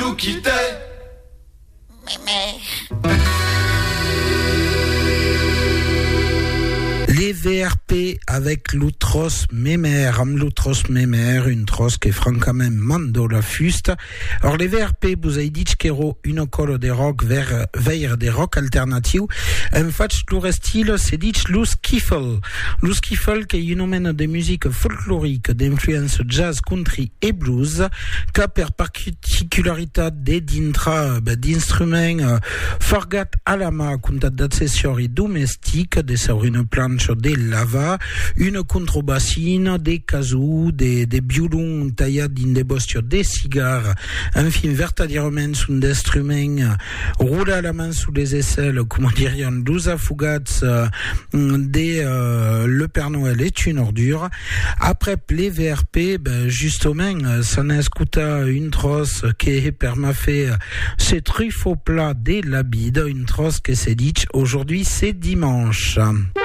nous quitter. Les VRP avec l'outros mémère, l'outros mémère, une trosse qui est francament mando la fuste. Alors les VRP, vous avez dit qu'ero une colle des rock vers des rock alternatifs. En fait, le style, c'est dit le skiffle. Le skiffle qui est une omène de musique folklorique d'influence jazz, country et blues, qui a per particularité d'instruments forgat à la main, compte d'accessoires domestiques, des sur une planche des lava, une contrebassine, des kazoo, des violons taillés dans des bosties, des cigares, enfin, vertadirement sous des instruments, roulés à la main sous des aisselles, comment dirions, 12 fugats, le Père Noël est une ordure. Après les VRP, justement, ça n'a écouté une trosse qui m'a fait ces truffes au plat des labide, une trosse qui s'est dit, aujourd'hui c'est dimanche.